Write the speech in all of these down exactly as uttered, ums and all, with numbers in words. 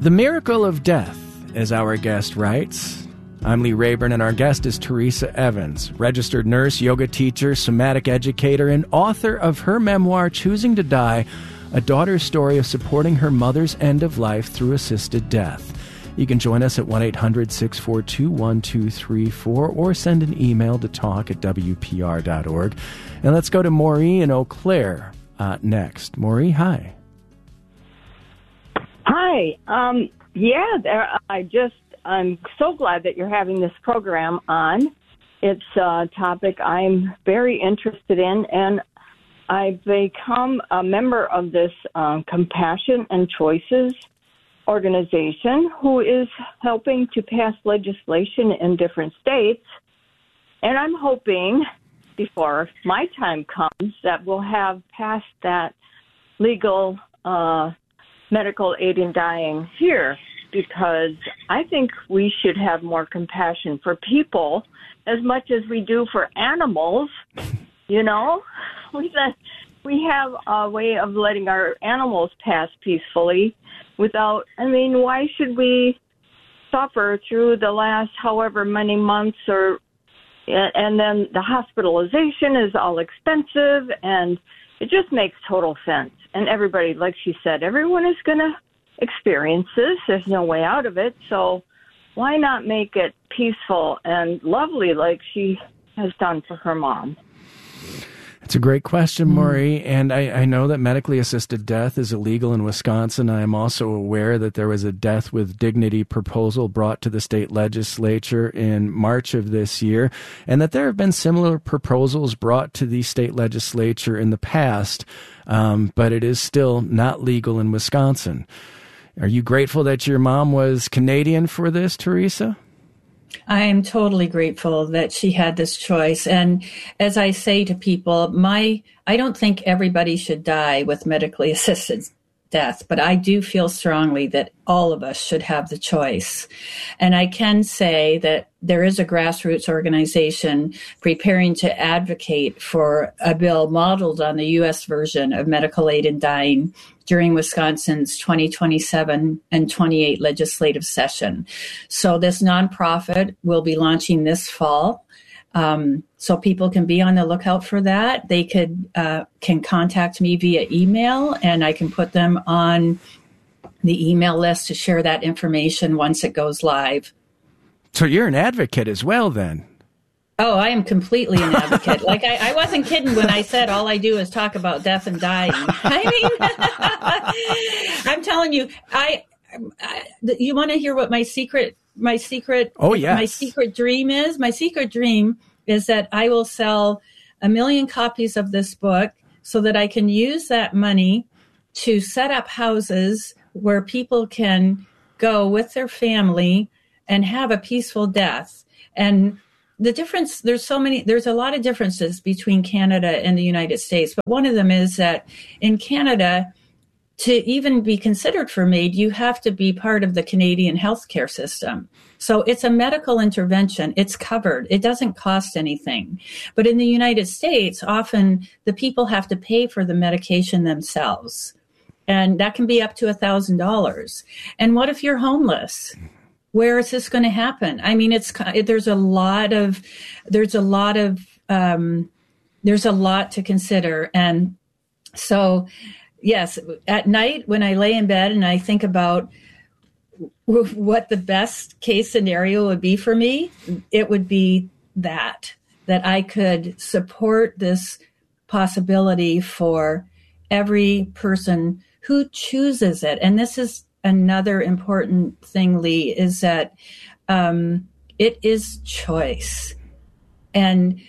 The miracle of death, as our guest writes. I'm Lee Rayburn, and our guest is Teresa Evans, registered nurse, yoga teacher, somatic educator, and author of her memoir, Choosing to Die, a daughter's story of supporting her mother's end of life through assisted death. You can join us at one eight hundred six four two one two three four or send an email to talk at w p r dot org. And let's go to Maureen in Eau Claire uh, next. Maureen, hi. Hi. Um, yeah, there, I just, I'm so glad that you're having this program on. It's a topic I'm very interested in, and I've become a member of this um, Compassion and Choices organization who is helping to pass legislation in different states. And I'm hoping before my time comes that we'll have passed that legal uh, medical aid in dying here, because I think we should have more compassion for people as much as we do for animals. You know, we we have a way of letting our animals pass peacefully without, I mean, why should we suffer through the last however many months, or, and then the hospitalization is all expensive, and it just makes total sense. And everybody, like she said, everyone is going to experience this. There's no way out of it. So why not make it peaceful and lovely like she has done for her mom? It's a great question, Maury, and I, I know that medically assisted death is illegal in Wisconsin. I am also aware that there was a death with dignity proposal brought to the state legislature in March of this year, and that there have been similar proposals brought to the state legislature in the past, um, but it is still not legal in Wisconsin. Are you grateful that your mom was Canadian for this, Teresa? I am totally grateful that she had this choice. And as I say to people, my I don't think everybody should die with medically assisted death, but I do feel strongly that all of us should have the choice. And I can say that there is a grassroots organization preparing to advocate for a bill modeled on the U S version of medical aid in dying during Wisconsin's twenty twenty-seven and twenty-eight legislative session. So this nonprofit will be launching this fall. Um, so people can be on the lookout for that. They could uh, can contact me via email, and I can put them on the email list to share that information once it goes live. So you're an advocate as well, then? Oh, I am completely an advocate. Like, I, I wasn't kidding when I said all I do is talk about death and dying. I mean, I'm telling you, I, I you want to hear what my secret, my secret, oh, yes. my secret dream is? My secret dream is that I will sell a million copies of this book so that I can use that money to set up houses where people can go with their family and have a peaceful death. And the difference, there's so many, there's a lot of differences between Canada and the United States. But one of them is that in Canada, to even be considered for MAID, you have to be part of the Canadian healthcare system. So it's a medical intervention. It's covered. It doesn't cost anything. But in the United States, often the people have to pay for the medication themselves. And that can be up to one thousand dollars. And what if you're homeless? Where is this going to happen? I mean, it's there's a lot of there's a lot of um, there's a lot to consider, and so yes, at night when I lay in bed and I think about what the best case scenario would be for me, it would be that that I could support this possibility for every person who chooses it, and this is. Another important thing, Lee, is that um, it is choice. And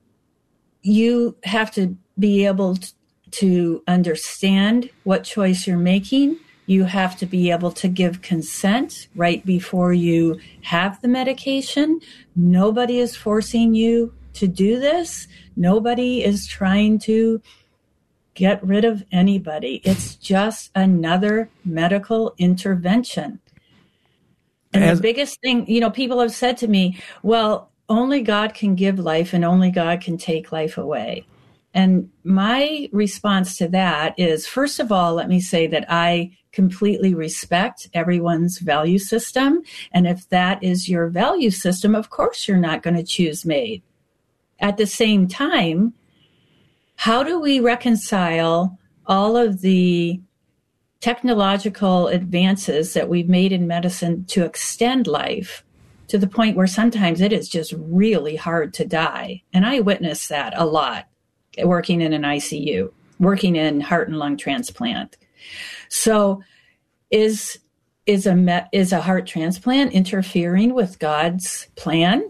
you have to be able to, to understand what choice you're making. You have to be able to give consent right before you have the medication. Nobody is forcing you to do this. Nobody is trying to get rid of anybody. It's just another medical intervention. And As- the biggest thing, you know, people have said to me, well, only God can give life and only God can take life away. And my response to that is, first of all, let me say that I completely respect everyone's value system. And if that is your value system, of course you're not going to choose MAID. At the same time, how do we reconcile all of the technological advances that we've made in medicine to extend life to the point where sometimes it is just really hard to die? And I witnessed that a lot working in an I C U, working in heart and lung transplant. So is is a met, is a heart transplant interfering with God's plan?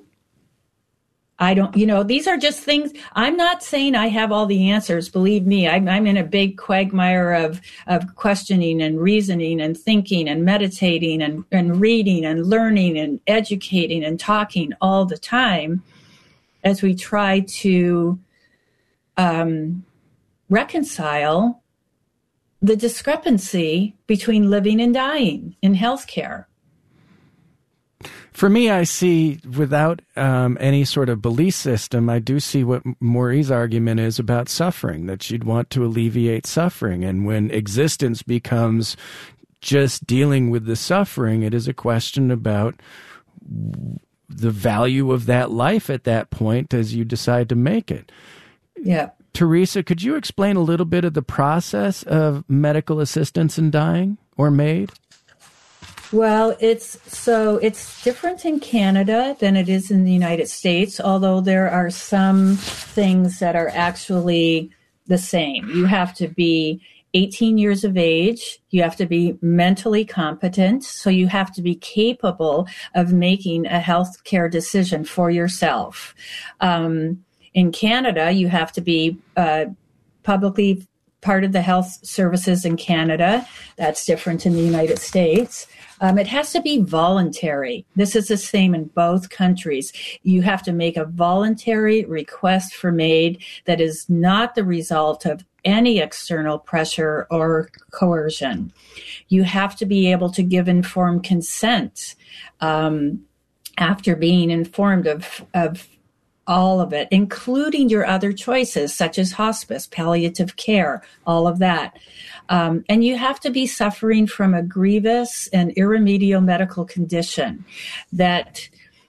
I don't, you know, these are just things. I'm not saying I have all the answers. Believe me, I'm, I'm in a big quagmire of, of questioning and reasoning and thinking and meditating and, and reading and learning and educating and talking all the time as we try to um, reconcile the discrepancy between living and dying in healthcare. For me, I see, without um, any sort of belief system, I do see what Maurie's argument is about suffering, that she'd want to alleviate suffering. And when existence becomes just dealing with the suffering, it is a question about the value of that life at that point as you decide to make it. Yeah. Teresa, could you explain a little bit of the process of medical assistance in dying, or MAID? Well, it's so it's different in Canada than it is in the United States, although there are some things that are actually the same. You have to be eighteen years of age. You have to be mentally competent. So you have to be capable of making a healthcare decision for yourself. Um, in Canada, you have to be uh, publicly part of the health services in Canada. That's different in the United States. Um, it has to be voluntary. This is the same in both countries. You have to make a voluntary request for MAID that is not the result of any external pressure or coercion. You have to be able to give informed consent um, after being informed of, of all of it, including your other choices, such as hospice, palliative care, all of that. Um, and you have to be suffering from a grievous and irremediable medical condition that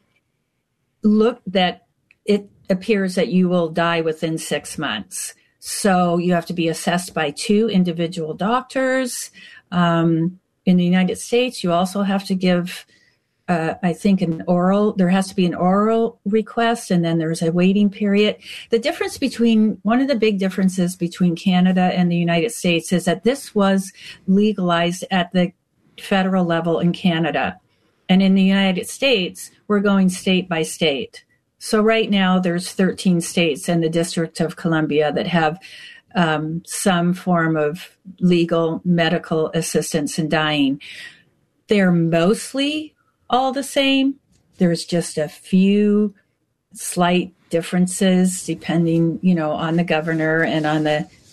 look that it appears that you will die within six months. So you have to be assessed by two individual doctors. Um, in the United States, you also have to give Uh, I think an oral, there has to be an oral request, and then there's a waiting period. The difference between, one of the big differences between Canada and the United States is that this was legalized at the federal level in Canada. And in the United States, we're going state by state. So right now there's thirteen states and the District of Columbia that have um, some form of legal medical assistance in dying. They're mostly all the same. There's just a few slight differences depending, you know, on the governor and on the